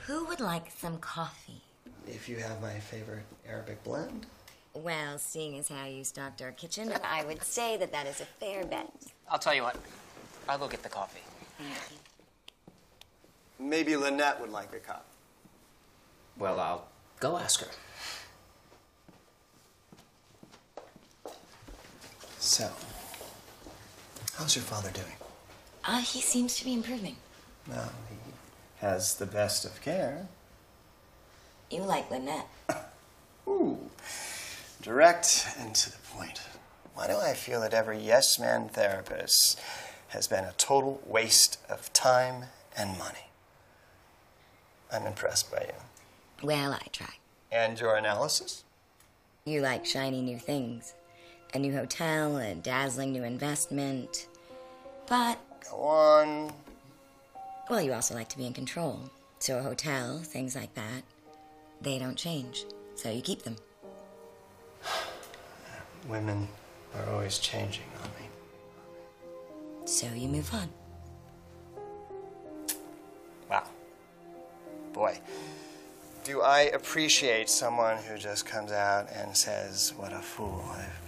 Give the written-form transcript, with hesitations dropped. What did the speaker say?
Who would like some coffee? If you have my favorite Arabic blend. Well, seeing as how you stocked our kitchen, I would say that that is a fair bet. I'll tell you what. I'll go get the coffee. Thank you. Maybe Lynette would like a cup. Well, I'll go ask her. So, how's your father doing? He seems to be improving. Well, he has the best of care. You like Lynette. Ooh, direct and to the point. Why do I feel that every yes-man therapist has been a total waste of time and money? I'm impressed by you. Well, I try. And your analysis? You like shiny new things. A new hotel, a dazzling new investment. But, Go on. well, you also like to be in control. So a hotel, things like that, they don't change. So you keep them. Women are always changing on me. So you move on. Wow. Boy, do I appreciate someone who just comes out and says, what a fool I've